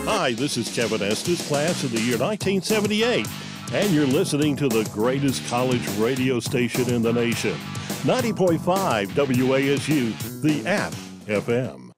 Hi, this is Kevin Estes, class of the year 1978, and you're listening to the greatest college radio station in the nation, 90.5 WASU, the App FM.